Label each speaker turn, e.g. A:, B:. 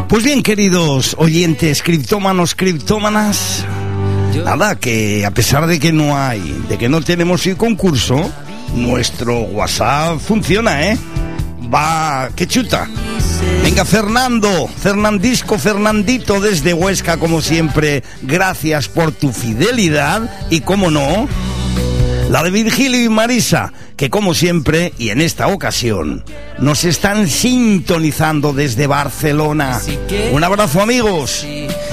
A: Pues bien, queridos oyentes, criptómanos, criptómanas, nada, que a pesar de que no tenemos el concurso, nuestro WhatsApp funciona, va, que chuta. Venga, Fernandito desde Huesca, como siempre, gracias por tu fidelidad y, como no, la de Virgilio y Marisa, que como siempre y en esta ocasión nos están sintonizando desde Barcelona. Un abrazo, amigos.